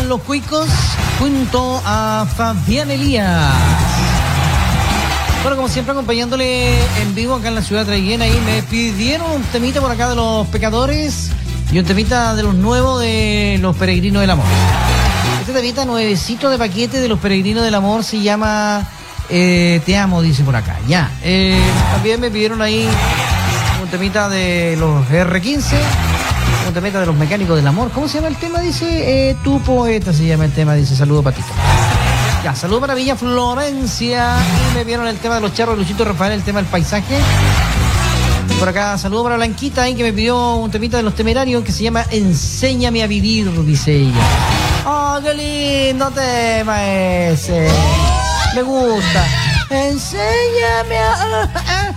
Los Cuicos junto a Fabián Elías. Bueno, como siempre, acompañándole en vivo acá en la ciudad de Traiguén. Ahí me pidieron un temita por acá de Los Pecadores y un temita de los nuevos de Los Peregrinos del Amor. Este temita nuevecito de paquete de Los Peregrinos del Amor se llama Te Amo, dice por acá. Ya. También me pidieron ahí un temita de los R15, un temita de Los Mecánicos del Amor. ¿Cómo se llama el tema? Dice Tu Poeta se llama el tema, dice. Saludo, Patito. Ya, saludo para Villa Florencia. Y me vieron el tema de Los Charros de Luchito Rafael, el tema del paisaje. Por acá, saludo para Blanquita ahí, que me pidió un temita de Los Temerarios que se llama Enséñame a vivir, dice ella. ¡Oh, qué lindo tema ese! Me gusta. Enséñame a...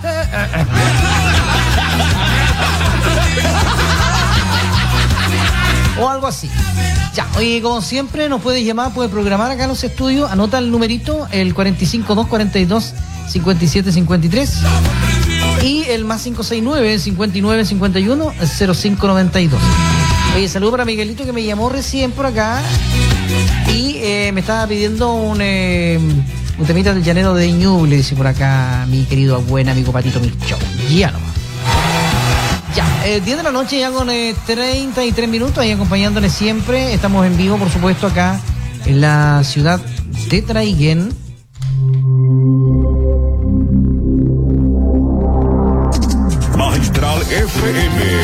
o algo así. Ya, oye, como siempre, nos puedes llamar, puedes programar acá en los estudios. Anota el numerito, el 45242-5753. Y el más 569-5951-0592. Oye, saludo para Miguelito, que me llamó recién por acá. Y me estaba pidiendo un temita del Llanero de Ñuble, dice por acá mi querido buen amigo Patito Micho. Ya nomás. Ya, 10 de la noche ya con 33 minutos, ahí acompañándole siempre. Estamos en vivo, por supuesto, acá en la ciudad de Traiguén. Magistral FM.